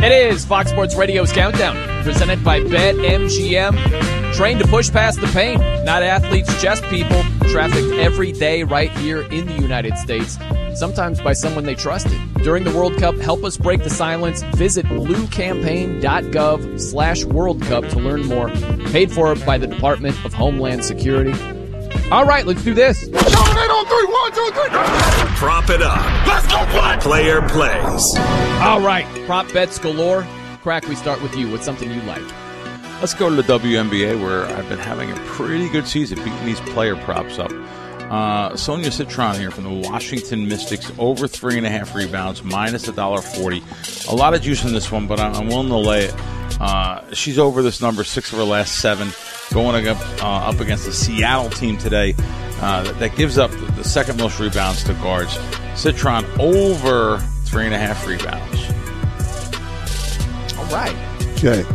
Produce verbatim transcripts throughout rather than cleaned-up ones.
It is Fox Sports Radio's Countdown, presented by BetMGM. Trained to push past the pain, not athletes, just people. Trafficked every day right here in the United States, sometimes by someone they trusted. During the World Cup, help us break the silence. Visit bluecampaign.gov slash World Cup to learn more. Paid for by the Department of Homeland Security. All right, let's do this. Prop it up. Let's go play. Player plays. All right, prop bets galore. Crack, we start with you. What's something you like? Let's go to the W N B A, where I've been having a pretty good season beating these player props up. Uh, Sonia Citron here from the Washington Mystics, over three and a half rebounds, minus one dollar forty. A lot of juice in this one, but I'm willing to lay it. Uh, she's over this number, six of her last seven, going up, uh, up against the Seattle team today uh, that, that gives up the second most rebounds to guards. Citron over three and a half rebounds. All right. Okay.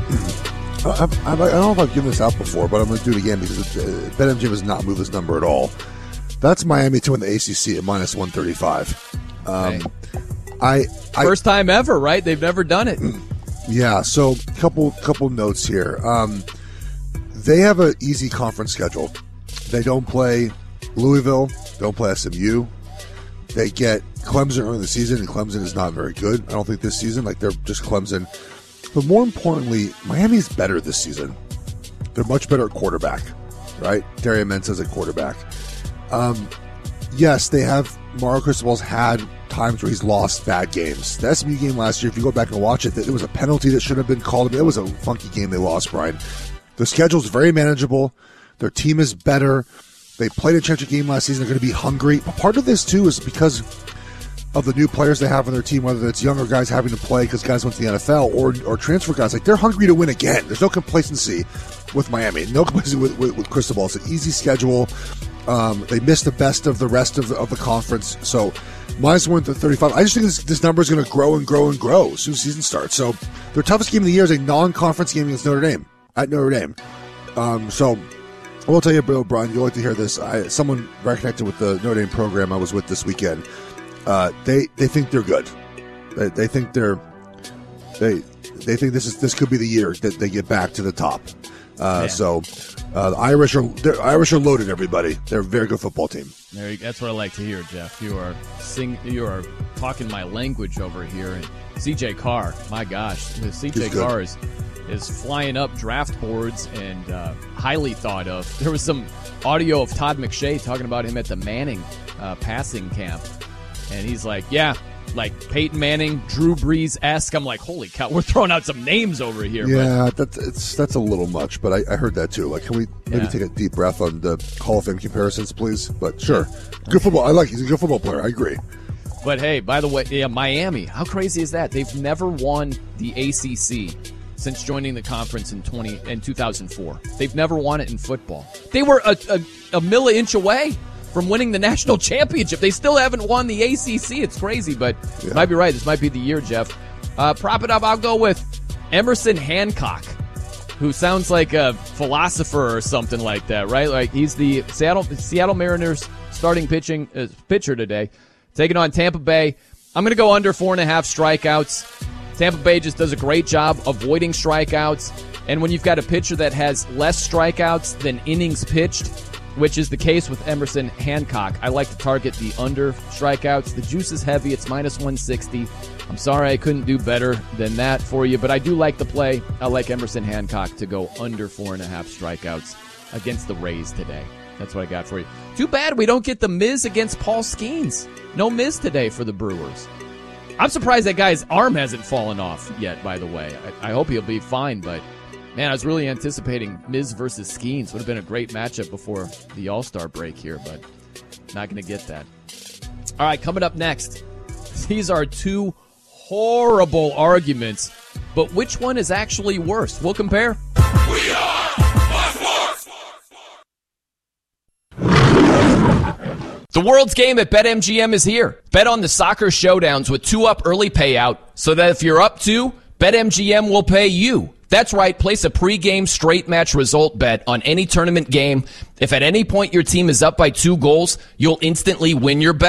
I, I, I don't know if I've given this out before, but I'm going to do it again because uh, BetMGM has not moved this number at all. That's Miami to win the A C C at minus one thirty-five. Um, I, I First time ever, right? They've never done it. Yeah, so couple couple notes here. Um, they have an easy conference schedule. They don't play Louisville, don't play S M U. They get Clemson early in the season, and Clemson is not very good, I don't think, this season. Like, they're just Clemson. But more importantly, Miami's better this season. They're much better at quarterback, right? Darian Mensah's at quarterback. Um, yes, they have Mario Cristobal's had times where he's lost bad games. The S M U game last year, if you go back and watch it, it was a penalty that should have been called. It was a funky game they lost, Brian. The schedule's very manageable. Their team is better. They played a championship game last season. They're going to be hungry. But part of this, too, is because of the new players they have on their team, whether it's younger guys having to play because guys went to the N F L or or transfer guys. Like, they're hungry to win again. There's no complacency with Miami. No complacency with, with, with Cristobal. It's an easy schedule. Um, they missed the best of the rest of the, of the conference. So, minus one thirty-five. I just think this, this number is going to grow and grow and grow as soon as the season starts. So, their toughest game of the year is a non-conference game against Notre Dame, at Notre Dame. Um, so, I will tell you, Bill, Brian, you'll like to hear this. I, someone very connected with the Notre Dame program I was with this weekend. Uh, they they think they're good. They, they think they're they they think this is this could be the year that they get back to the top. Uh, so uh, the Irish are the Irish are loaded. Everybody, they're a very good football team. There, that's what I like to hear, Jeff. You are sing, you are talking my language over here. And C J Carr, my gosh, C J Carr is is flying up draft boards and uh, highly thought of. There was some audio of Todd McShay talking about him at the Manning uh, passing camp. And he's like, yeah, like Peyton Manning, Drew Brees-esque. I'm like, holy cow, we're throwing out some names over here. Yeah, that's it's that's a little much, but I, I heard that too. Like, can we maybe yeah. take a deep breath on the Hall of Fame comparisons, please? But sure, good football. I like he's a good football player. I agree. But hey, by the way, yeah, Miami, how crazy is that? They've never won the A C C since joining the conference in twenty in two thousand four. They've never won it in football. They were a, a, a milli-inch away from winning the national championship. They still haven't won the A C C. It's crazy, but yeah. You might be right. This might be the year, Jeff. Uh, prop it up. I'll go with Emerson Hancock, who sounds like a philosopher or something like that, right? Like, he's the Seattle Seattle Mariners starting pitching uh, pitcher today, taking on Tampa Bay. I'm going to go under four and a half strikeouts. Tampa Bay just does a great job avoiding strikeouts, and when you've got a pitcher that has less strikeouts than innings pitched, which is the case with Emerson Hancock, I like to target the under strikeouts. The juice is heavy. It's minus one sixty. I'm sorry I couldn't do better than that for you, but I do like the play. I like Emerson Hancock to go under four and a half strikeouts against the Rays today. That's what I got for you. Too bad we don't get the Miz against Paul Skeens. No Miz today for the Brewers. I'm surprised that guy's arm hasn't fallen off yet, by the way. I, I hope he'll be fine, but man, I was really anticipating Miz versus Skeens. Would have been a great matchup before the All-Star break here, but not going to get that. All right, coming up next, these are two horrible arguments, but which one is actually worse? We'll compare. We are Fox Sports. The world's game at BetMGM is here. Bet on the soccer showdowns with two-up early payout so that if you're up two, BetMGM will pay you. That's right, place a pregame straight match result bet on any tournament game. If at any point your team is up by two goals, you'll instantly win your bet.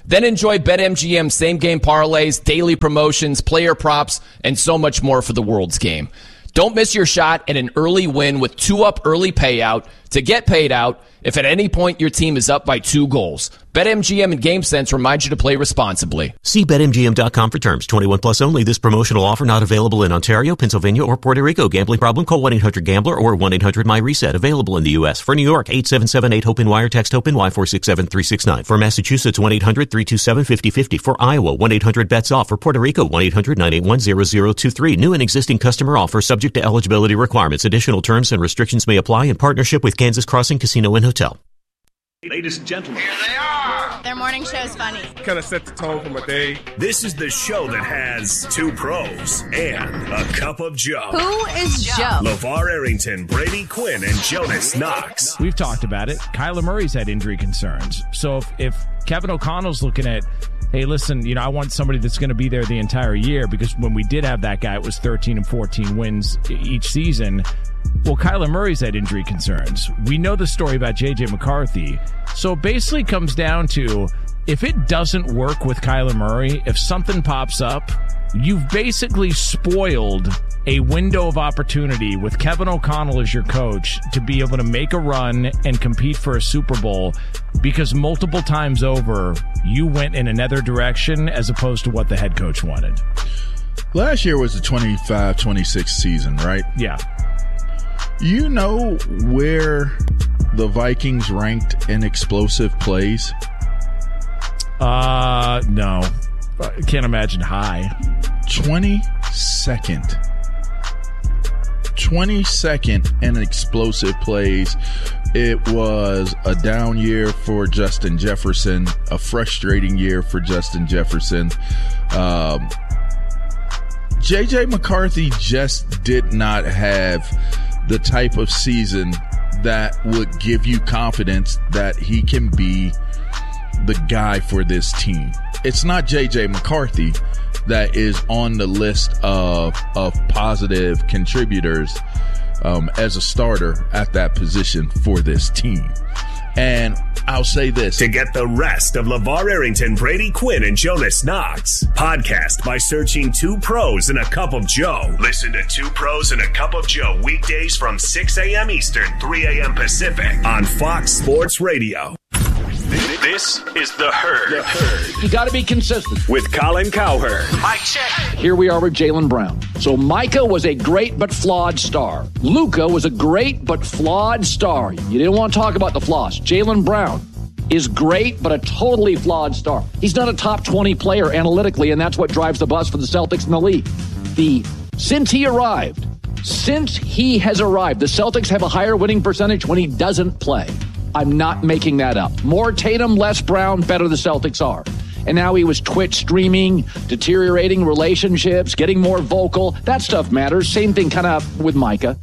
Then enjoy BetMGM same-game parlays, daily promotions, player props, and so much more for the World's Game. Don't miss your shot at an early win with two-up early payout to get paid out if at any point your team is up by two goals. BetMGM and GameSense remind you to play responsibly. See Bet M G M dot com for terms. twenty-one plus only. This promotional offer not available in Ontario, Pennsylvania, or Puerto Rico. Gambling problem? Call one eight hundred gambler or one eight hundred my reset. Available in the U S. For New York, eight seven seven eight HOPE wire. Text HOPE Y four six seven three six nine. For Massachusetts, one eight hundred three two seven five zero five zero. For Iowa, one eight hundred bets off. For Puerto Rico, one eight hundred nine eight one zero zero two three. New and existing customer offer subject to eligibility requirements. Additional terms and restrictions may apply in partnership with Kansas Crossing Casino and Hotel. Ladies and gentlemen, here they are. Their morning show is funny. Kind of set the tone for my day. This is the show that has two pros and a cup of Joe. Who is Joe? LeVar Arrington, Brady Quinn, and Jonas Knox. We've talked about it. Kyler Murray's had injury concerns. So if, if Kevin O'Connell's looking at, hey, listen, you know, I want somebody that's going to be there the entire year, because when we did have that guy, it was thirteen and fourteen wins each season. Well, Kyler Murray's had injury concerns. We know the story about J J McCarthy. So it basically comes down to, if it doesn't work with Kyler Murray, if something pops up, you've basically spoiled a window of opportunity with Kevin O'Connell as your coach to be able to make a run and compete for a Super Bowl, because multiple times over, you went in another direction as opposed to what the head coach wanted. Last year was the twenty-five twenty-six season, right? Yeah. You know where the Vikings ranked in explosive plays? Uh, no. I can't imagine high. twenty-second. twenty-second in explosive plays. It was a down year for Justin Jefferson, a frustrating year for Justin Jefferson. Um, J J McCarthy just did not have the type of season that would give you confidence that he can be the guy for this team. It's not J J McCarthy that is on the list of of positive contributors um, as a starter at that position for this team. And I'll say this. To get the rest of LeVar Arrington, Brady Quinn, and Jonas Knox, podcast by searching Two Pros and a Cup of Joe. Listen to Two Pros and a Cup of Joe weekdays from six a.m. Eastern, three a.m. Pacific on Fox Sports Radio. This is The Herd. The Herd. You got to be consistent. With Colin Cowherd. Mike check. Here we are with Jaylen Brown. So Micah was a great but flawed star. Luka was a great but flawed star. You didn't want to talk about the flaws. Jaylen Brown is great but a totally flawed star. He's not a top twenty player analytically, and that's what drives the bus for the Celtics in the league. The since he arrived, since he has arrived, the Celtics have a higher winning percentage when he doesn't play. I'm not making that up. More Tatum, less Brown, better the Celtics are. And now he was Twitch streaming, deteriorating relationships, getting more vocal. That stuff matters. Same thing kind of with Micah.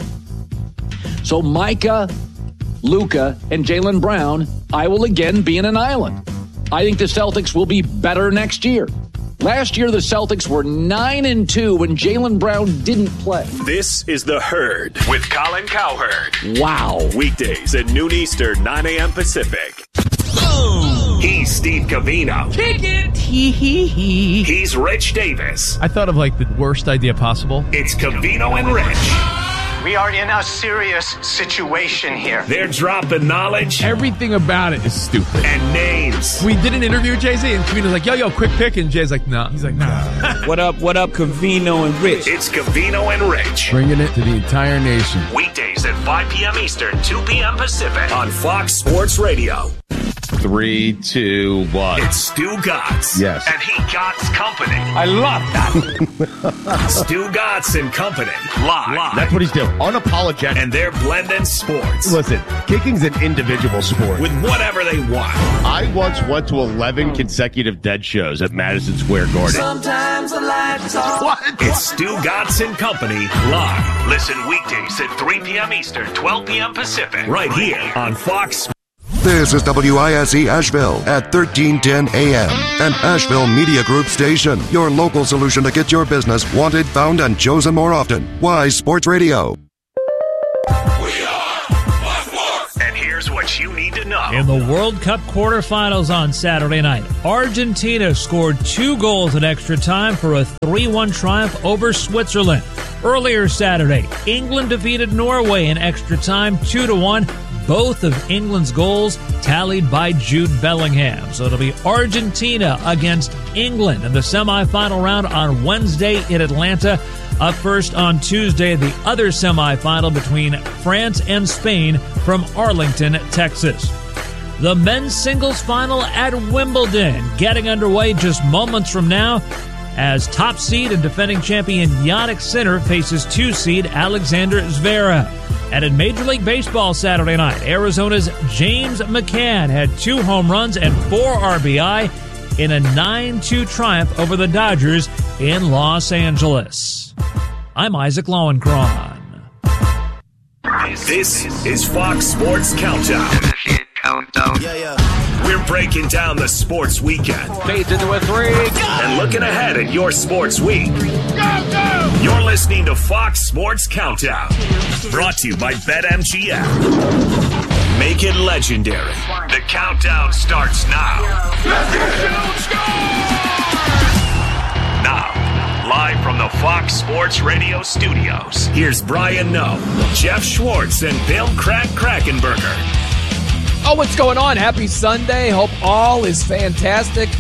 So Micah, Luka, and Jaylen Brown, I will again be in an island. I think the Celtics will be better next year. Last year, the Celtics were nine and two when Jaylen Brown didn't play. This is The Herd with Colin Cowherd. Wow. Weekdays at noon Eastern, nine a.m. Pacific. Boom. He's Steve Covino. Kick it. Hee hee hee. He's Rich Davis. I thought of like the worst idea possible. It's Covino and Rich. We are in a serious situation here. They're dropping knowledge. Everything about it is stupid. And names. We did an interview with Jay-Z, and Covino's like, yo, yo, quick pick. And Jay's like, nah. He's like, nah. What up, what up, Covino and Rich? It's Covino and Rich. Bringing it to the entire nation. Weekdays at five p.m. Eastern, two p.m. Pacific on Fox Sports Radio. Three, two, one. It's Stu Gatz. Yes. And he Gatz Company. I love that. Stu Gatz and Company. Live. Live. That's what he's doing. Unapologetic. And they're blending sports. Listen, kicking's an individual sport. With whatever they want. I once went to eleven consecutive Dead shows at Madison Square Garden. Sometimes the lights off. What? It's Stu Gatz and Company live. Listen weekdays at three p.m. Eastern, twelve p.m. Pacific. Right here on Fox. This is W I S E Asheville at thirteen ten A M, an Asheville Media Group station. Your local solution to get your business wanted, found, and chosen more often. Wise Sports Radio. We are Fox Sports. And here's what you need to know. now. In the World Cup quarterfinals on Saturday night, Argentina scored two goals in extra time for a three one triumph over Switzerland. Earlier Saturday, England defeated Norway in extra time two to one. Both of England's goals tallied by Jude Bellingham. So it'll be Argentina against England in the semifinal round on Wednesday in Atlanta. Up first on Tuesday, the other semifinal between France and Spain from Arlington, Texas. The men's singles final at Wimbledon getting underway just moments from now as top seed and defending champion Jannik Sinner faces two seed Alexander Zverev. And in Major League Baseball Saturday night, Arizona's James McCann had two home runs and four R B I in a nine two triumph over the Dodgers in Los Angeles. I'm Isaac Lowenkron. This is Fox Sports Countdown. Countdown. Yeah, yeah. We're breaking down the sports weekend. Fades into a three. And looking ahead at your sports week. Go, go! You're listening to Fox Sports Countdown. Brought to you by BetMGM. Make it legendary. The countdown starts now. Now, live from the Fox Sports Radio studios, here's Brian Noe, Jeff Schwartz, and Bill Crack Krackenberger. Oh, what's going on? Happy Sunday. Hope all is fantastic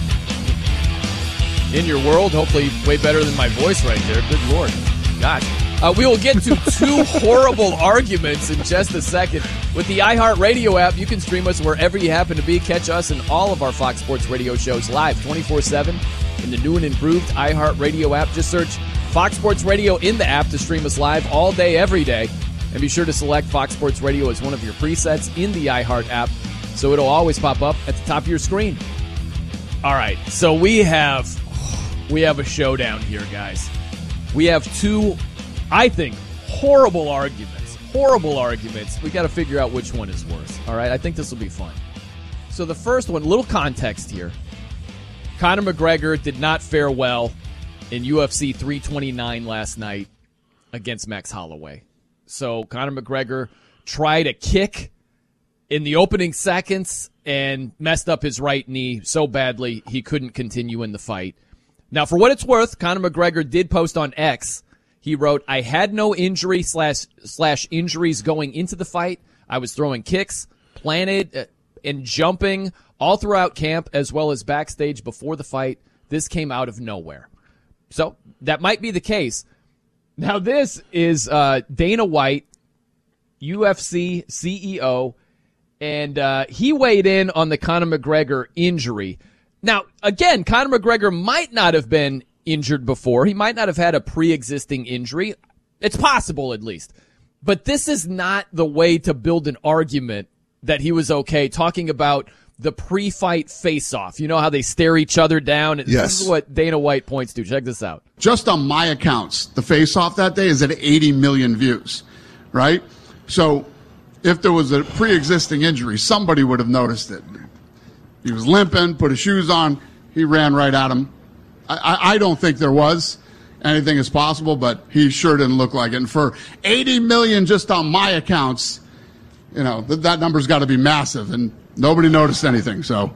in your world. Hopefully way better than my voice right there. Good Lord. Gosh. Uh, we will get to two horrible arguments in just a second. With the iHeartRadio app, you can stream us wherever you happen to be. Catch us and all of our Fox Sports Radio shows live twenty-four seven in the new and improved iHeartRadio app. Just search Fox Sports Radio in the app to stream us live all day, every day. And be sure to select Fox Sports Radio as one of your presets in the iHeart app so it'll always pop up at the top of your screen. All right, so we have we have a showdown here, guys. We have two, I think, horrible arguments. Horrible arguments. We got to figure out which one is worse. All right, I think this will be fun. So the first one, little context here. Conor McGregor did not fare well in U F C three twenty-nine last night against Max Holloway. So Conor McGregor tried a kick in the opening seconds and messed up his right knee so badly he couldn't continue in the fight. Now, for what it's worth, Conor McGregor did post on X. He wrote, I had no injury slash, slash injuries going into the fight. I was throwing kicks, planted, uh, and jumping all throughout camp as well as backstage before the fight. This came out of nowhere. So that might be the case. Now, this is uh, Dana White, U F C C E O, and uh, he weighed in on the Conor McGregor injury. Now, again, Conor McGregor might not have been injured before. He might not have had a pre-existing injury. It's possible, at least. But this is not the way to build an argument that he was okay, talking about the pre-fight face-off. You know how they stare each other down? Yes. This is what Dana White points to. Check this out. Just on my accounts, the face-off that day is at eighty million views, right? So if there was a pre-existing injury, somebody would have noticed it. He was limping, put his shoes on, he ran right at him. I, I, I don't think there was. Anything is possible, but he sure didn't look like it. And for eighty million just on my accounts, you know, th- that number's got to be massive, and nobody noticed anything. So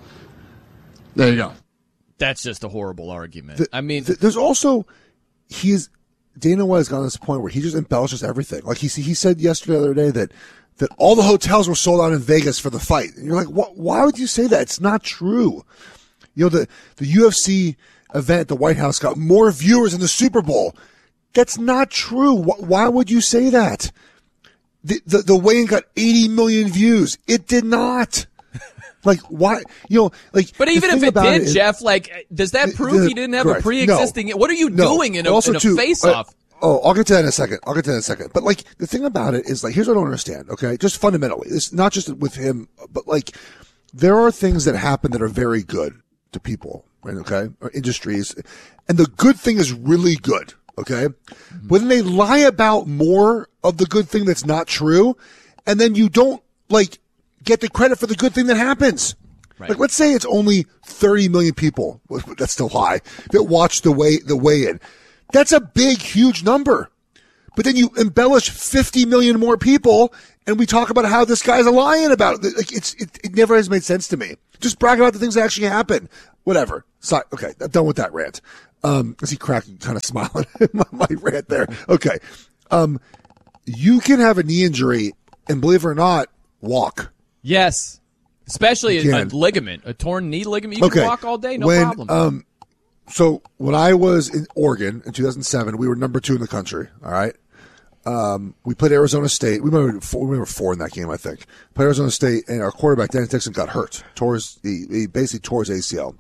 there you go. That's just a horrible argument. The, I mean, the, there's also he's Dana White has gotten to this point where he just embellishes everything. Like he he said yesterday, the other day that that all the hotels were sold out in Vegas for the fight. And you're like, what? Why would you say that? It's not true. You know, the the U F C event at the White House got more viewers than the Super Bowl. That's not true. Why would you say that? The the, the weigh-in got eighty million views. It did not. Like, why, you know, like. But even if it did, is, Jeff, like, does that prove the, he didn't have correct. a pre-existing, no. What are you no. doing in a, also in a too, face-off? Uh, oh, I'll get to that in a second. I'll get to that in a second. But like, the thing about it is like, here's what I don't understand, okay? Just fundamentally. It's not just with him, but like, there are things that happen that are very good to people, right? Okay? Or industries. And the good thing is really good, okay? Mm-hmm. But then they lie about more of the good thing that's not true. And then you don't like get the credit for the good thing that happens. Right. Like, let's say it's only thirty million people. That's still high. That watch the way the weigh-in. That's a big, huge number. But then you embellish fifty million more people, and we talk about how this guy's a lion about it. Like it's it, it never has made sense to me. Just brag about the things that actually happen. Whatever. So, okay, I'm done with that rant. Um, I see cracking, kind of smiling at my, my rant there. Okay. Um, you can have a knee injury and, believe it or not, walk. Yes. Especially a, a ligament, a torn knee ligament. You okay. can walk all day, no when, problem. Um, so when I was in Oregon in two thousand seven, we were number two in the country. All right. Um, we played Arizona State. We were four, we were four in that game, I think. Played Arizona State, and our quarterback, Dennis Dixon, got hurt. Tore his, he, he basically tore his A C L.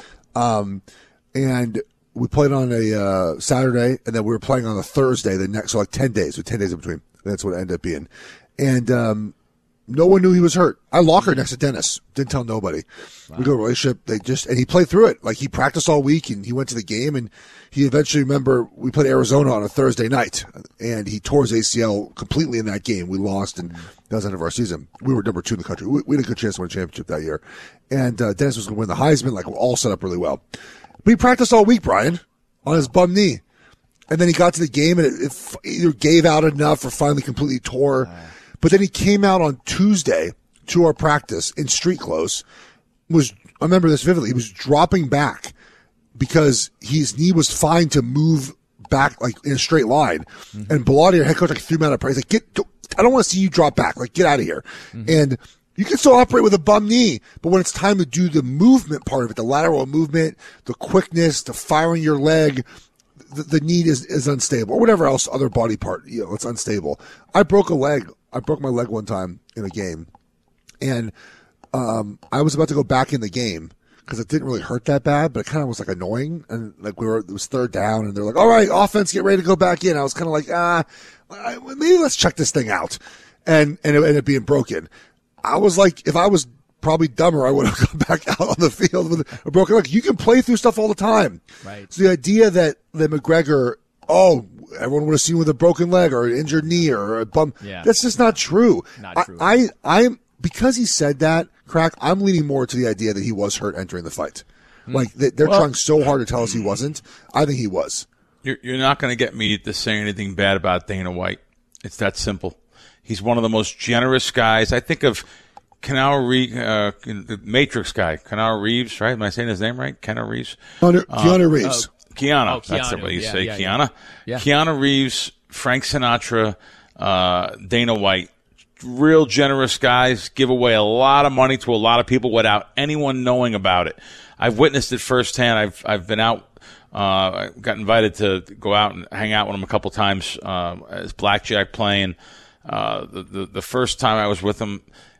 Um, and we played on a uh, Saturday, and then we were playing on a Thursday the next, so like ten days, with ten days in between. That's what it ended up being. And um, no one knew he was hurt. I lockered next to Dennis. Didn't tell nobody. Wow. We got a relationship. They just, and he played through it. Like, he practiced all week, and he went to the game, and he eventually, remember, we played Arizona on a Thursday night, and he tore his A C L completely in that game. We lost, and that was the end of our season. We were number two in the country. We, we had a good chance to win a championship that year. And uh, Dennis was going to win the Heisman, like, all set up really well. But he practiced all week, Brian, on his bum knee. And then he got to the game, and it, it either gave out enough or finally completely tore. But then he came out on Tuesday to our practice in street clothes. Was I remember this vividly. He was dropping back because his knee was fine to move back like in a straight line. Mm-hmm. And Bellotti, our head coach, like threw him out of praise. Like, get, I don't want to see you drop back. Like, get out of here. Mm-hmm. And you can still operate with a bum knee, but when it's time to do the movement part of it, the lateral movement, the quickness, the firing your leg, the, the knee is, is unstable, or whatever else other body part, you know, it's unstable. I broke a leg. I broke my leg one time in a game, and um, I was about to go back in the game because it didn't really hurt that bad, but it kind of was like annoying. And like we were, it was third down, and they're like, "All right, offense, get ready to go back in." I was kind of like, "Ah, maybe let's check this thing out," and and it ended up being broken. I was like, if I was probably dumber, I would have gone back out on the field with a broken leg. You can play through stuff all the time. Right. So the idea that that McGregor, oh, everyone would have seen with a broken leg or an injured knee or a bum. Yeah. That's just not true. Not true. I, I, I'm because he said that, Crack. I'm leaning more to the idea that he was hurt entering the fight. Hmm. Like they, they're well, trying so hard to tell us he wasn't. I think he was. You're, you're not going to get me to say anything bad about Dana White. It's that simple. He's one of the most generous guys. I think of Keanu Reeves, uh, the Matrix guy, Keanu Reeves, right? Am I saying his name right? Keanu Reeves? Keanu, uh, Keanu Reeves. Uh, Keanu. Oh, That's Keanu. the way you yeah, say yeah, Keanu. Yeah. Keanu Reeves, Frank Sinatra, uh, Dana White. Real generous guys, give away a lot of money to a lot of people without anyone knowing about it. I've witnessed it firsthand. I've I've been out. Uh, I got invited to go out and hang out with him a couple times uh, as blackjack playing. Uh, the, the the first time I was with him,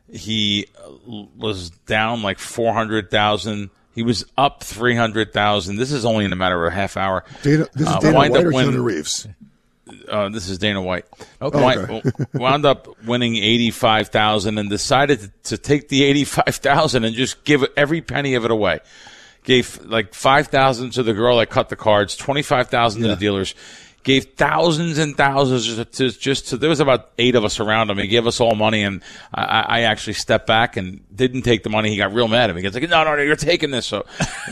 he was down like four hundred thousand. He was up three hundred thousand. This is only in a matter of a half hour. Dana, this is uh, Dana White or win- Keanu Reeves? Uh, this is Dana White. Okay. Wind, wound up winning eighty-five thousand and decided to, to take the eighty-five thousand and just give every penny of it away. Gave like five thousand to the girl that cut the cards, twenty-five thousand yeah. to the dealers. Gave thousands and thousands to, to just to, there was about eight of us around him. He gave us all money, and I, I actually stepped back and didn't take the money. He got real mad at me. He was like, no, no, no, you're taking this. So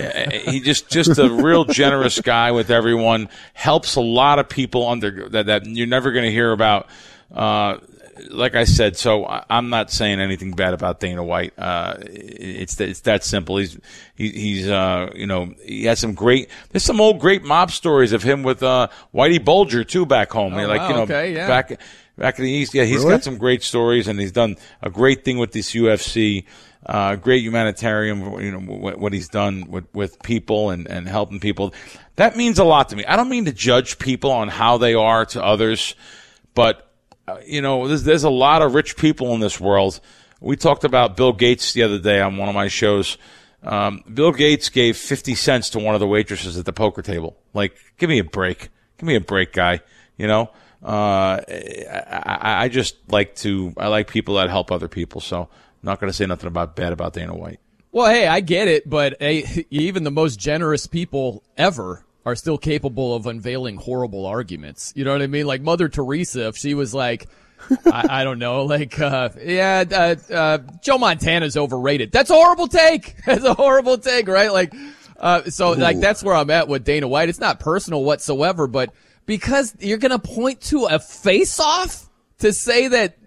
he just, just a real generous guy with everyone, helps a lot of people under that, that you're never going to hear about. Uh, like I said, so I'm not saying anything bad about Dana White. Uh, it's it's that simple. He's he, he's uh, you know, he has some great. There's some old great mob stories of him with uh, Whitey Bulger too back home. Oh, like wow, you know, okay, yeah. back back in the East. Yeah, he's Really? got some great stories, and he's done a great thing with this U F C. Uh, great humanitarian, you know, what, what he's done with, with people and, and helping people. That means a lot to me. I don't mean to judge people on how they are to others, but Uh, you know, there's, there's a lot of rich people in this world. We talked about Bill Gates the other day on one of my shows. Um, Bill Gates gave fifty cents to one of the waitresses at the poker table. Like, give me a break. Give me a break, guy. You know, uh, I, I just like to, I like people that help other people. So I'm not going to say nothing about bad about Dana White. Well, hey, I get it, but hey, even the most generous people ever are still capable of unveiling horrible arguments. You know what I mean? Like Mother Teresa, if she was like, I, I don't know, like, uh, yeah, uh, uh, Joe Montana's overrated. That's a horrible take. That's a horrible take, right? Like, uh, so Ooh. like, that's where I'm at with Dana White. It's not personal whatsoever, but because you're going to point to a face-off to say that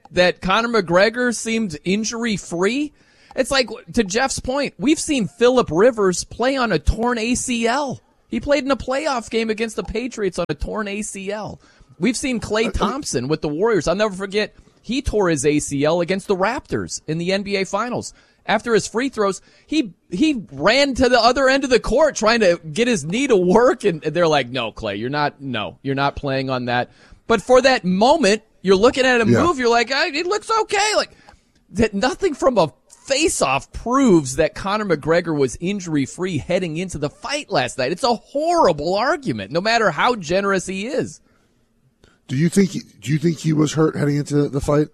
that Conor McGregor seemed injury-free? It's like, to Jeff's point, we've seen Phillip Rivers play on a torn A C L. He played in a playoff game against the Patriots on a torn A C L. We've seen Klay Thompson with the Warriors. I'll never forget, he tore his A C L against the Raptors in the N B A Finals. After his free throws, he he ran to the other end of the court trying to get his knee to work, and they're like, no, Klay, you're not, no, you're not playing on that. But for that moment, you're looking at him yeah. move, you're like, it looks okay. Like, that nothing from a face-off proves that Conor McGregor was injury-free heading into the fight last night. It's a horrible argument, no matter how generous he is. Do you think he, do you think he was hurt heading into the fight?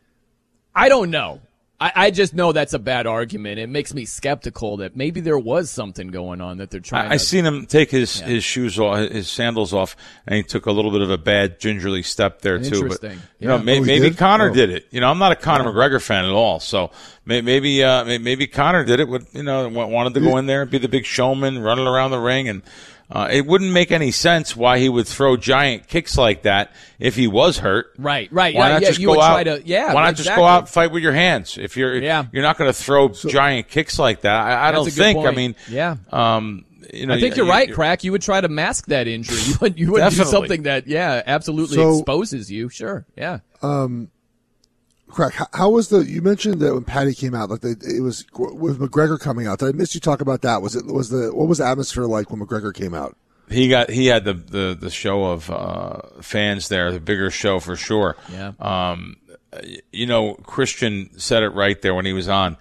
I don't know. I, I just know that's a bad argument. It makes me skeptical that maybe there was something going on that they're trying I, to... I seen him take his, yeah. his shoes off, his sandals off, and he took a little bit of a bad gingerly step there, too. Interesting. But, you yeah. know, may, oh, maybe did? Conor oh. did it. You know, I'm not a Conor yeah. McGregor fan at all, so may, maybe uh, maybe Conor did it with, you know, wanted to go in there and be the big showman, running around the ring, and uh, it wouldn't make any sense why he would throw giant kicks like that if he was hurt. Right, right. Why yeah, not yeah, just you go would out? try to, yeah, why not exactly. just go out and fight with your hands? If you're yeah. you're not going to throw so, giant kicks like that, I, I don't think. Point. I mean, yeah. Um, you know, I think you're you, right, you're, Crack. You would try to mask that injury. You would, you would do something that, yeah, absolutely so, exposes you. Sure, yeah. Um, Crack, how, how was the? You mentioned that when Patty came out, like they, it was with McGregor coming out. Did I miss you talk about that? Was it was the what was the atmosphere like when McGregor came out? He got he had the the, the show of uh, fans there, the bigger show for sure. Yeah. Um, you know, Christian said it right there when he was on.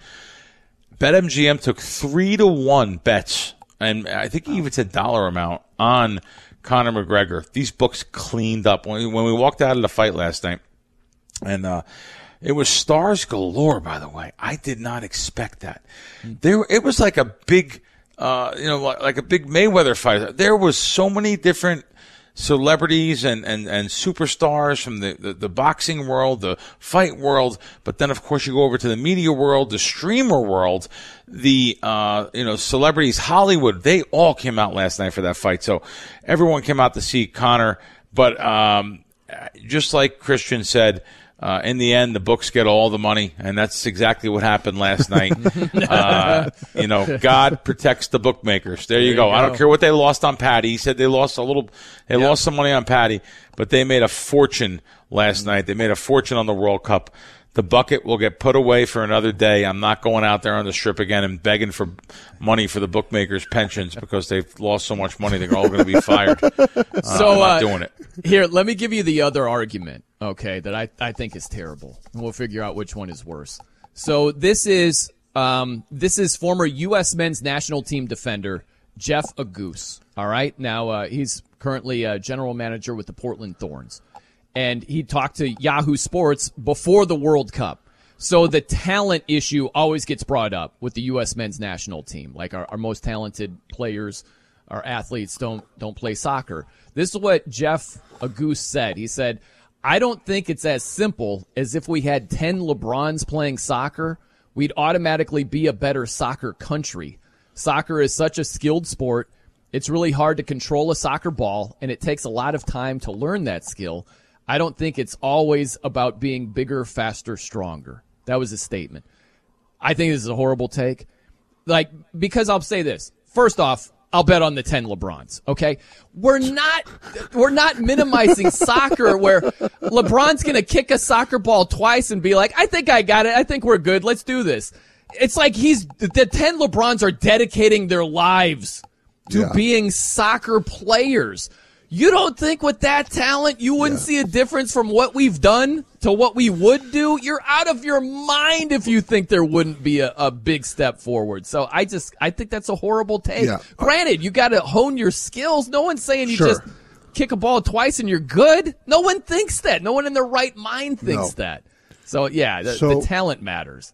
BetMGM took three to one bets, and I think he even said dollar amount on Conor McGregor. These books cleaned up when we, when we walked out of the fight last night, and uh, it was stars galore. By the way, I did not expect that. There, it was like a big. Uh, you know, like, like a big Mayweather fight. There was so many different celebrities and, and, and superstars from the, the, the boxing world, the fight world, but then, of course, you go over to the media world, the streamer world, the, uh, you know, celebrities, Hollywood. They all came out last night for that fight. So everyone came out to see Conor. But um, just like Christian said, Uh, in the end, the books get all the money, and that's exactly what happened last night. uh, you know, God protects the bookmakers. There you, there go. you go. I don't care what they lost on Patty. He said they lost a little, they yep. lost some money on Patty, but they made a fortune last mm-hmm. night. They made a fortune on the World Cup. The bucket will get put away for another day. I'm not going out there on the strip again and begging for money for the bookmakers' pensions because they've lost so much money they're all going to be fired. Uh, so, I'm not uh, doing it. Here, let me give you the other argument, okay, that I, I think is terrible. And we'll figure out which one is worse. So this is um, this is former U S men's national team defender Jeff Aguse. All right? Now, uh, he's currently a general manager with the Portland Thorns. And he talked to Yahoo Sports before the World Cup. So the talent issue always gets brought up with the U S men's national team. Like our, our most talented players, our athletes don't don't play soccer. This is what Jeff Aguse said. He said, I don't think it's as simple as if we had ten LeBrons playing soccer, we'd automatically be a better soccer country. Soccer is such a skilled sport. It's really hard to control a soccer ball, and it takes a lot of time to learn that skill. I don't think it's always about being bigger, faster, stronger. That was his statement. I think this is a horrible take. Like, because I'll say this. First off, I'll bet on the ten LeBrons, okay? We're not we're not minimizing soccer where LeBron's going to kick a soccer ball twice and be like, I think I got it. I think we're good. Let's do this. It's like he's the ten LeBrons are dedicating their lives to yeah. being soccer players. You don't think with that talent you wouldn't yeah. see a difference from what we've done to what we would do? You're out of your mind if you think there wouldn't be a, a big step forward. So I just I think that's a horrible take. Yeah. Granted, you got to hone your skills. No one's saying you sure. just kick a ball twice and you're good. No one thinks that. No one in their right mind thinks no. that. So yeah, the, so, the talent matters.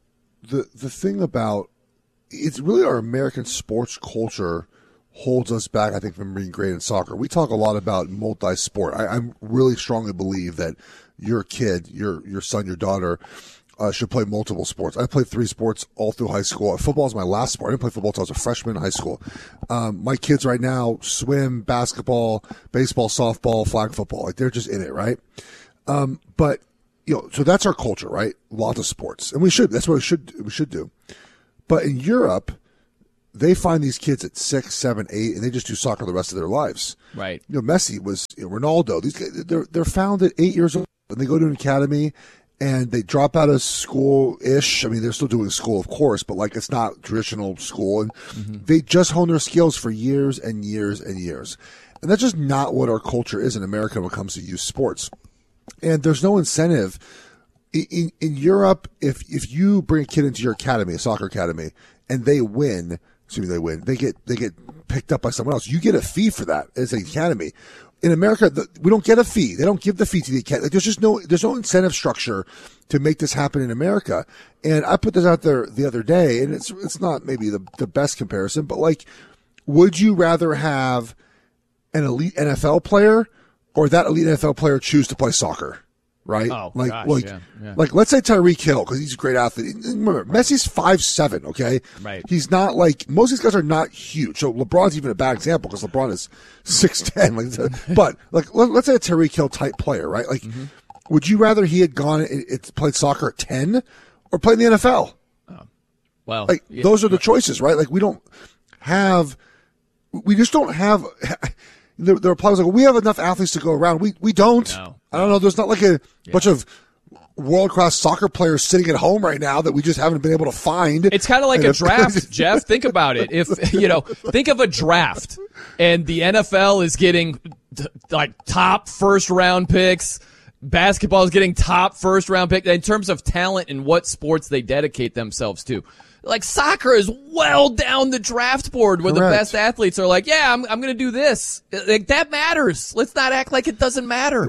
The the thing about it's really our American sports culture holds us back, I think, from being great in soccer. We talk a lot about multi-sport. I, I really strongly believe that your kid, your your son, your daughter, uh, should play multiple sports. I played three sports all through high school. Football is my last sport. I didn't play football until I was a freshman in high school. Um, my kids right now swim, basketball, baseball, softball, flag football. Like, they're just in it, right? Um, but you know, so that's our culture, right? Lots of sports, and we should. That's what we should we should do. But in Europe, they find these kids at six, seven, eight, and they just do soccer the rest of their lives. Right. You know, Messi was you know, Ronaldo. These guys, they're they're found at eight years old, and they go to an academy, and they drop out of school-ish. I mean, they're still doing school, of course, but like it's not traditional school, and mm-hmm. they just hone their skills for years and years and years. And that's just not what our culture is in America when it comes to youth sports. And there's no incentive. In, in, in Europe, if if you bring a kid into your academy, a soccer academy, and they win, assuming they win, they get they get picked up by someone else. You get a fee for that as an academy. In America, the, we don't get a fee. They don't give the fee to the academy. Like, there's just no there's no incentive structure to make this happen in America. And I put this out there the other day, and it's it's not maybe the the best comparison, but like, would you rather have an elite N F L player or that elite N F L player choose to play soccer? Right? Oh, like, gosh, like, yeah, yeah. like, let's say Tyreek Hill, because he's a great athlete. Remember, Messi's five seven, okay? Right. He's not like, most of these guys are not huge. So LeBron's even a bad example because LeBron is six ten. Like, but, like, let, let's say a Tyreek Hill type player, right? Like, mm-hmm. would you rather he had gone and it, played soccer at ten or played in the N F L? Oh. Well, like, yeah, those are the choices, right? Like, we don't have, we just don't have, there, there are players like, we have enough athletes to go around. We, we don't. No. I don't know. There's not like a yeah. bunch of world-class soccer players sitting at home right now that we just haven't been able to find. It's kind of like a draft, Jeff. Think about it. If, you know, think of a draft and the N F L is getting like top first-round picks. Basketball is getting top first-round picks in terms of talent and what sports they dedicate themselves to. Like soccer is well down the draft board where Correct. the best athletes are like, yeah, I'm, I'm going to do this. Like, that matters. Let's not act like it doesn't matter.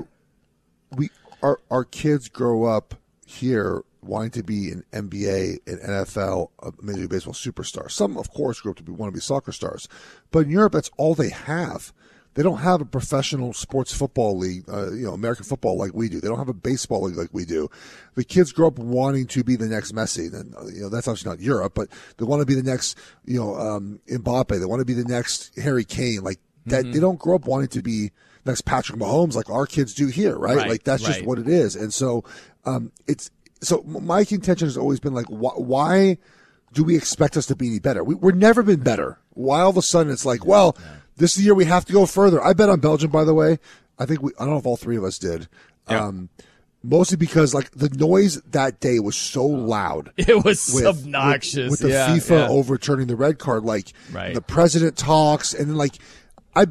We our our kids grow up here wanting to be an N B A, an N F L, a Major League Baseball superstar. Some, of course, grow up to be want to be soccer stars, but in Europe, that's all they have. They don't have a professional sports football league, uh, you know, American football like we do. They don't have a baseball league like we do. The kids grow up wanting to be the next Messi. And, you know, that's obviously not Europe, but they want to be the next, you know, um, Mbappe. They want to be the next Harry Kane. Like that, mm-hmm. They don't grow up wanting to be next Patrick Mahomes like our kids do here, right? right like that's right. just what it is. And so, um, it's so my contention has always been like, wh- why do we expect us to be any better? We, we've never been better. Why all of a sudden it's like, well. Yeah. This is the year we have to go further. I bet on Belgium, by the way. I think we, I don't know if all three of us did. Yeah. Um, mostly because like the noise that day was so loud. It was with, obnoxious. With, with the yeah, FIFA yeah. overturning the red card, like right. the president talks and then like, I,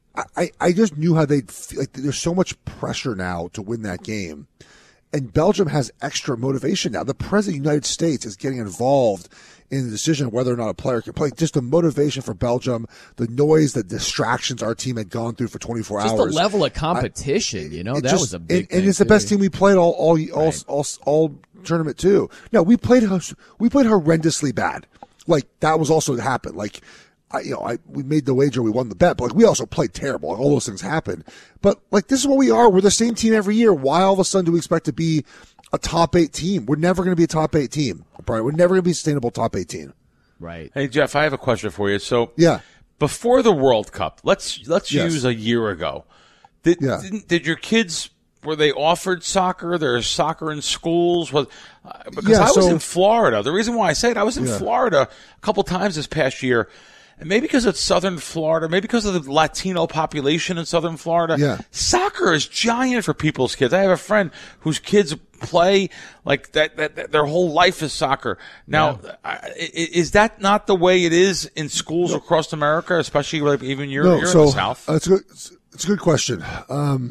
I, I just knew how they'd feel like there's so much pressure now to win that game. And Belgium has extra motivation now. The president of the United States is getting involved in the decision of whether or not a player can play. Just the motivation for Belgium, the noise, the distractions our team had gone through for twenty-four just hours. Just the level of competition, I, you know, that just, was a big and, thing and it's the too. best team we played all all all, right. all, all, all tournament too. No, we played we played horrendously bad. Like that was also happened. Like I, you know, I we made the wager, we won the bet, but like we also played terrible. Like all those things happened. But like this is what we are. We're the same team every year. Why all of a sudden do we expect to be a top eight team? We're never going to be a top eight team, Brian. We're never going to be a sustainable top eight team. Right. Hey Jeff, I have a question for you. So yeah, before the World Cup, let's let's yes. use a year ago. Did yeah. did, did your kids were they offered soccer? There's soccer in schools. Was uh, because yeah, I was so, in Florida. The reason why I say it, I was in yeah. Florida a couple times this past year. And maybe because it's southern Florida, maybe because of the Latino population in southern Florida, yeah. soccer is giant for people's kids. I have a friend whose kids play like that, that, that their whole life is soccer. Now, yeah. I, is that not the way it is in schools no. across America, especially like even you're, no, you're so, in the South? Uh, it's, a good, it's a good question. Um,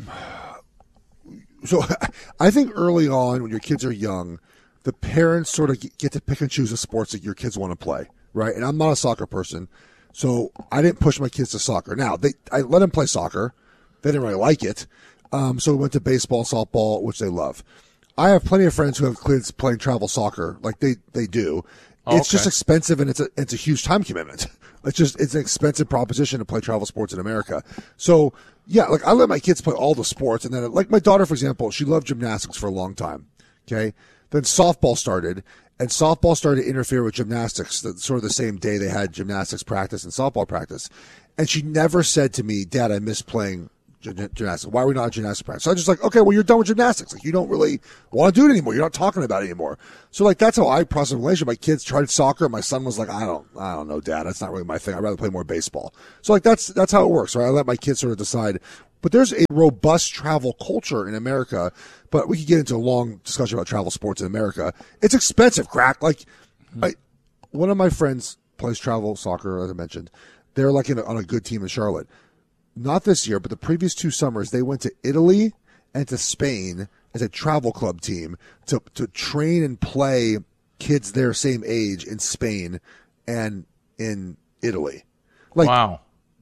so I think early on when your kids are young, the parents sort of get to pick and choose the sports that your kids want to play, right? And I'm not a soccer person. So I didn't push my kids to soccer. Now, they I let them play soccer. They didn't really like it. Um, so we went to baseball, softball, which they love. I have plenty of friends who have kids playing travel soccer. Like they, they do. Oh, it's okay. just expensive and it's a, it's a huge time commitment. It's just, it's an expensive proposition to play travel sports in America. So yeah, like I let my kids play all the sports. And then like my daughter, for example, she loved gymnastics for a long time. Okay. Then softball started. And softball started to interfere with gymnastics, the, sort of the same day they had gymnastics practice and softball practice. And she never said to me, Dad, I miss playing G- gymnastics. Why are we not gymnastics parents? So I just like, okay, well, you're done with gymnastics. Like, you don't really want to do it anymore. You're not talking about it anymore. So like, that's how I process the relationship. My kids tried soccer. My son was like, I don't, I don't know, Dad. That's not really my thing. I'd rather play more baseball. So like, that's that's how it works, right? I let my kids sort of decide. But there's a robust travel culture in America. But we could get into a long discussion about travel sports in America. It's expensive, crack. Like, mm-hmm. I, one of my friends plays travel soccer, as I mentioned. They're like in a, on a good team in Charlotte. Not this year, but the previous two summers, they went to Italy and to Spain as a travel club team to to train and play kids their same age in Spain and in Italy. Like, wow.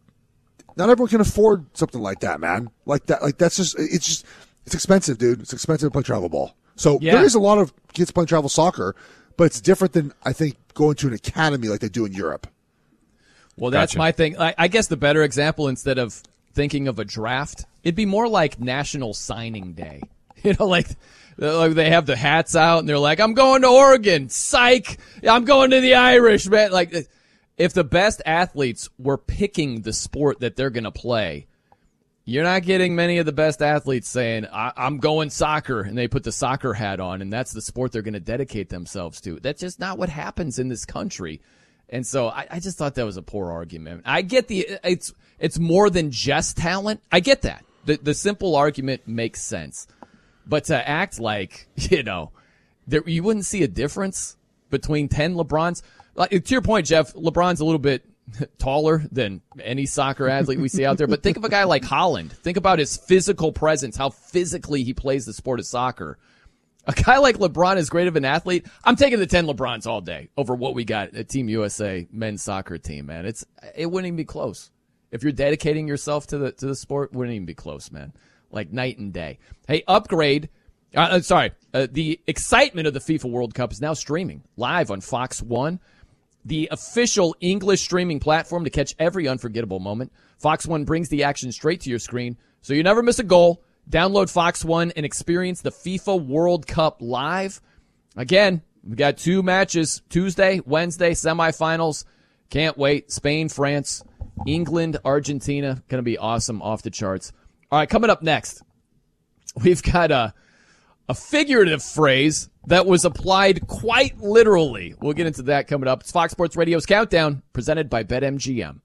Not everyone can afford something like that, man. Like that, like that's just it's just it's expensive, dude. It's expensive to play travel ball. So yeah. There is a lot of kids playing travel soccer, but it's different than I think going to an academy like they do in Europe. Well, that's Gotcha. my thing. I, I guess the better example, instead of thinking of a draft, it'd be more like National Signing Day. You know, like, like they have the hats out and they're like, I'm going to Oregon. Psych. I'm going to the Irish, man. Like, if the best athletes were picking the sport that they're going to play, you're not getting many of the best athletes saying, I- I'm going soccer, and they put the soccer hat on, and that's the sport they're going to dedicate themselves to. That's just not what happens in this country. And so I, I just thought that was a poor argument. I get the it's it's more than just talent. I get that. The the simple argument makes sense. But to act like, you know, there, you wouldn't see a difference between ten LeBrons. Like, to your point, Jeff, LeBron's a little bit taller than any soccer athlete we see out there. But think of a guy like Haaland. Think about his physical presence, how physically he plays the sport of soccer. A guy like LeBron is great of an athlete. I'm taking the ten LeBrons all day over what we got at Team U S A men's soccer team, man. It's it wouldn't even be close. If you're dedicating yourself to the to the sport, it wouldn't even be close, man. Like night and day. Hey, Upgrade. Uh, sorry, uh, the excitement of the FIFA World Cup is now streaming live on Fox One, the official English streaming platform to catch every unforgettable moment. Fox One brings the action straight to your screen, so you never miss a goal. Download Fox One and experience the FIFA World Cup live. Again, we got two matches, Tuesday, Wednesday, semifinals. Can't wait. Spain, France, England, Argentina. Going to be awesome, off the charts. All right, coming up next, we've got a, a figurative phrase that was applied quite literally. We'll get into that coming up. It's Fox Sports Radio's Countdown, presented by BetMGM.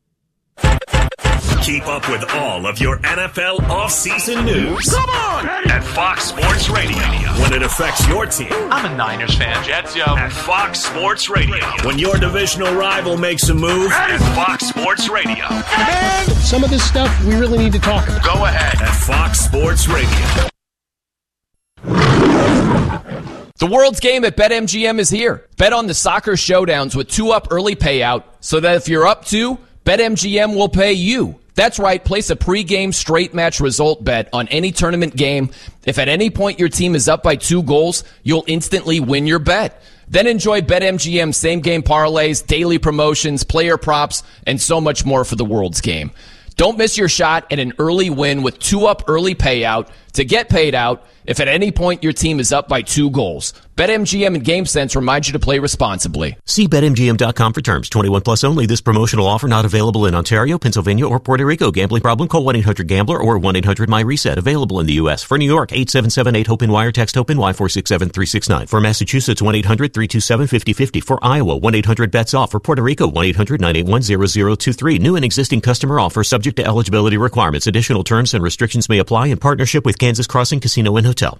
Keep up with all of your N F L offseason news. Come on! At Fox Sports Radio. When it affects your team. I'm a Niners fan. Jets, yo. At Fox Sports Radio. When your divisional rival makes a move. At Fox Sports Radio. And some of this stuff we really need to talk about. Go ahead. At Fox Sports Radio. The world's game at BetMGM is here. Bet on the soccer showdowns with two-up early payout so that if you're up two, BetMGM will pay you. That's right, place a pregame straight match result bet on any tournament game. If at any point your team is up by two goals, you'll instantly win your bet. Then enjoy BetMGM same-game parlays, daily promotions, player props, and so much more for the world's game. Don't miss your shot at an early win with two-up early payout to get paid out if at any point your team is up by two goals. BetMGM and GameSense remind you to play responsibly. See Bet M G M dot com for terms. twenty-one plus only. This promotional offer not available in Ontario, Pennsylvania, or Puerto Rico. Gambling problem? Call one eight hundred gambler or one eight hundred my reset. Available in the U S. For New York, eight seven seven eight hope wire. Text HOPE-NY four six seven three six nine. For Massachusetts, one eight hundred three two seven five zero five zero. For Iowa, one eight hundred bets off. For Puerto Rico, one eight hundred nine eight one zero zero two three. New and existing customer offer subject to eligibility requirements. Additional terms and restrictions may apply in partnership with Kansas Crossing Casino and Hotel.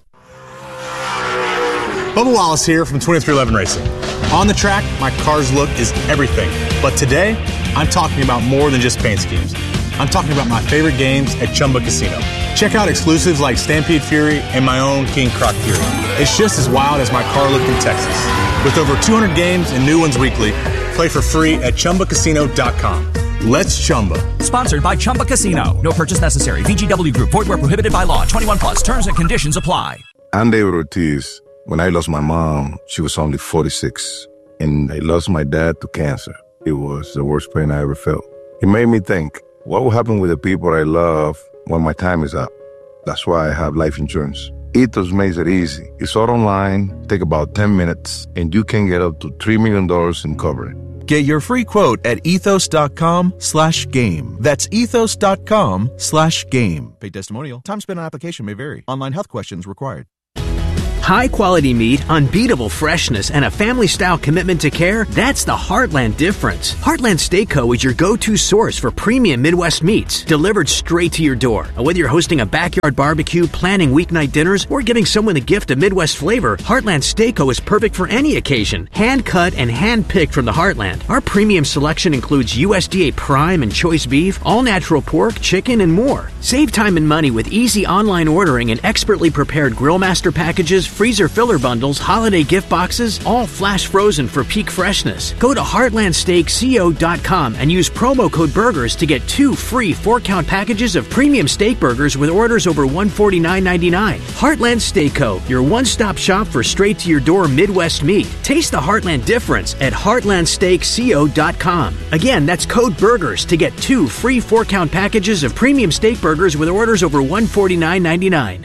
Bubba Wallace here from twenty-three eleven Racing. On the track, my car's look is everything. But today, I'm talking about more than just paint schemes. I'm talking about my favorite games at Chumba Casino. Check out exclusives like Stampede Fury and my own King Croc Fury. It's just as wild as my car look in Texas. With over two hundred games and new ones weekly, play for free at Chumba Casino dot com. Let's Chumba. Sponsored by Chumba Casino. No purchase necessary. V G W Group. Void where prohibited by law. twenty-one plus. Terms and conditions apply. I'm David Ortiz. When I lost my mom, she was only forty-six. And I lost my dad to cancer. It was the worst pain I ever felt. It made me think, what will happen with the people I love when my time is up? That's why I have life insurance. Ethos makes it easy. It's all online, take about ten minutes, and you can get up to three million dollars in coverage. Get your free quote at ethos.com slash game. That's ethos.com slash game. Paid testimonial. Time spent on application may vary. Online health questions required. High-quality meat, unbeatable freshness, and a family-style commitment to care, that's the Heartland difference. Heartland Steak Co. is your go-to source for premium Midwest meats, delivered straight to your door. Whether you're hosting a backyard barbecue, planning weeknight dinners, or giving someone a gift of Midwest flavor, Heartland Steak Co. is perfect for any occasion. Hand-cut and hand-picked from the Heartland. Our premium selection includes U S D A prime and choice beef, all-natural pork, chicken, and more. Save time and money with easy online ordering and expertly prepared grill master packages, freezer filler bundles, holiday gift boxes, all flash frozen for peak freshness. Go to heartland steak co dot com and use promo code BURGERS to get two free four-count packages of premium steak burgers with orders over one hundred forty-nine ninety-nine. Heartland Steak Co., your one-stop shop for straight-to-your-door Midwest meat. Taste the Heartland difference at heartland steak co dot com. Again, that's code BURGERS to get two free four-count packages of premium steak burgers with orders over one hundred forty-nine ninety-nine.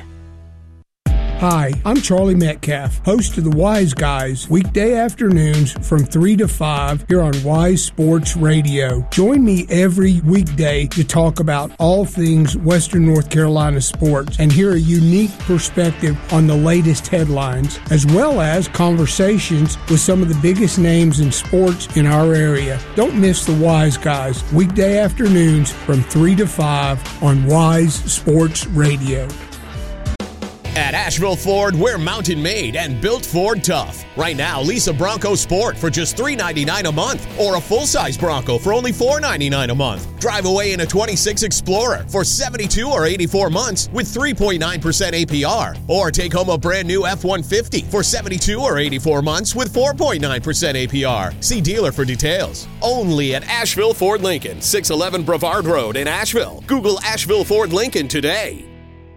Hi, I'm Charlie Metcalf, host of the Wise Guys, weekday afternoons from three to five here on Wise Sports Radio. Join me every weekday to talk about all things Western North Carolina sports and hear a unique perspective on the latest headlines, as well as conversations with some of the biggest names in sports in our area. Don't miss the Wise Guys, weekday afternoons from three to five on Wise Sports Radio. At Asheville Ford, we're mountain made and built Ford tough. Right now, lease a Bronco Sport for just three hundred ninety-nine dollars a month or a full-size Bronco for only four hundred ninety-nine dollars a month. Drive away in a twenty-six Explorer for seventy-two or eighty-four months with three point nine percent A P R. Or take home a brand new F one fifty for seventy-two or eighty-four months with four point nine percent A P R. See dealer for details. Only at Asheville Ford Lincoln, six eleven Brevard Road in Asheville. Google Asheville Ford Lincoln today.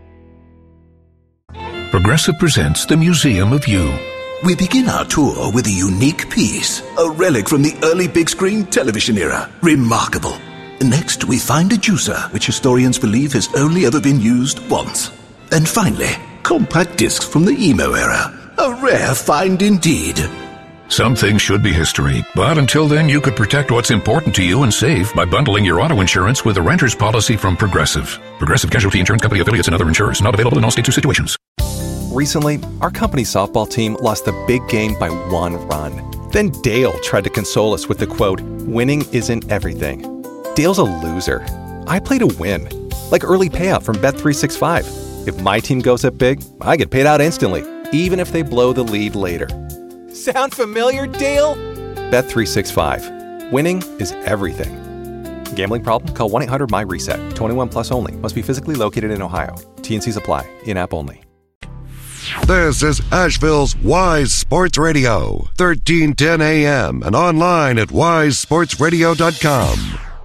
Progressive presents the Museum of You. We begin our tour with a unique piece, a relic from the early big screen television era. Remarkable. Next, we find a juicer, which historians believe has only ever been used once. And finally, compact discs from the emo era. A rare find indeed. Some things should be history, but until then you could protect what's important to you and save by bundling your auto insurance with a renter's policy from Progressive. Progressive Casualty Insurance Company affiliates and other insurers. Not available in all states or situations. Recently, our company's softball team lost the big game by one run. Then Dale tried to console us with the quote, "Winning isn't everything." Dale's a loser. I play to win. Like early payout from Bet three sixty-five. If my team goes up big, I get paid out instantly, even if they blow the lead later. Sound familiar, Dale? Bet three sixty-five. Winning is everything. Gambling problem? Call one eight hundred M Y reset. twenty-one plus only. Must be physically located in Ohio. T and Cs apply. In-app only. This is Asheville's Wise Sports Radio, thirteen ten A M and online at wise sports radio dot com.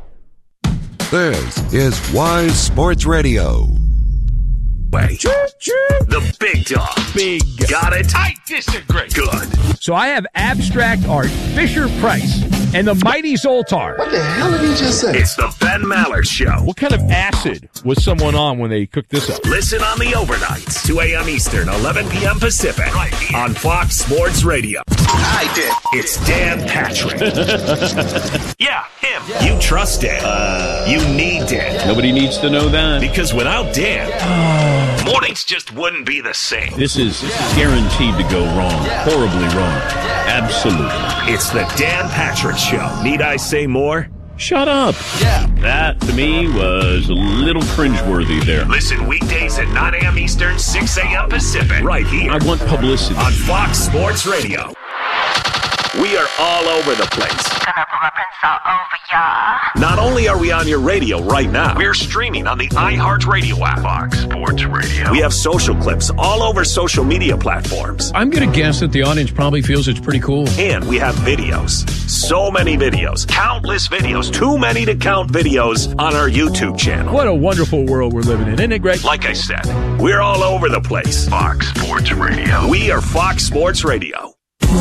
This is Wise Sports Radio. Way. The big dog. Big. Got it? I disagree. Good. So I have Abstract Art, Fisher Price, and the Mighty Zoltar. What the hell did he just say? It's the Ben Mallard Show. What kind of acid was someone on when they cooked this up? Listen on the overnights, two A M Eastern, eleven P M Pacific, right here on Fox Sports Radio. I did. It's Dan Patrick. Yeah, him. Yeah. You trust Dan. Uh, you need Dan. Nobody needs to know that. Because without Dan, yeah. mornings just wouldn't be the same. This is yeah. guaranteed to go wrong. Yeah. Horribly wrong. Yeah. Absolutely. It's the Dan Patrick Show. Need I say more? Shut up. Yeah. That, to me, was a little cringeworthy there. Listen weekdays at nine A M Eastern, six A M Pacific. Right here. I want publicity. On Fox Sports Radio. We are all over the place. Gonna reference all over ya. Not only are we on your radio right now, we're streaming on the iHeartRadio app. Fox Sports Radio. We have social clips all over social media platforms. I'm gonna guess that the audience probably feels it's pretty cool. And we have videos. So many videos. Countless videos. Too many to count videos on our YouTube channel. What a wonderful world we're living in. Isn't it great? Like I said, we're all over the place. Fox Sports Radio. We are Fox Sports Radio.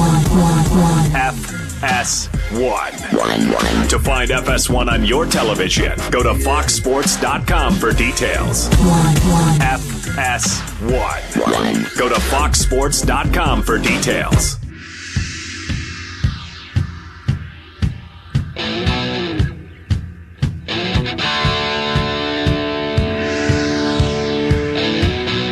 F S one. To find F S one on your television, go to fox sports dot com for details. F S one. Go to fox sports dot com for details.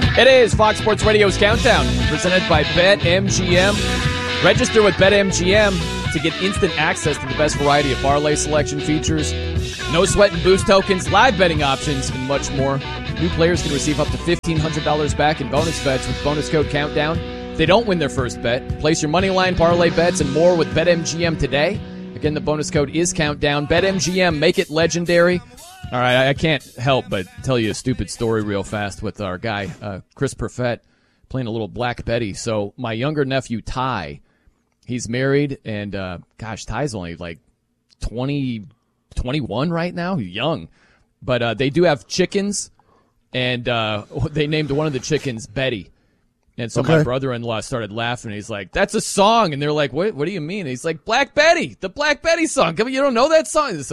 It is Fox Sports Radio's Countdown, presented by BetMGM. Register with BetMGM to get instant access to the best variety of parlay selection features, no sweat and boost tokens, live betting options, and much more. New players can receive up to fifteen hundred dollars back in bonus bets with bonus code Countdown. If they don't win their first bet, place your money line, parlay bets, and more with BetMGM today. Again, the bonus code is Countdown. BetMGM, make it legendary. All right, I can't help but tell you a stupid story real fast with our guy, uh, Chris Perfett, playing a little Black Betty. So my younger nephew, Ty, he's married, and uh, gosh, Ty's only like twenty, twenty-one right now. He's young. But uh, they do have chickens, and uh, they named one of the chickens Betty. And so Okay. my brother-in-law started laughing. He's like, that's a song. And they're like, what, what do you mean? And he's like, Black Betty, the Black Betty song. Come on, you don't know that song?